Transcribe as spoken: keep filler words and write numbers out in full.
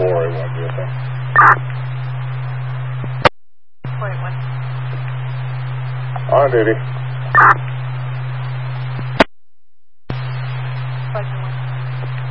four A one, U S A. Point one. On duty. Five one.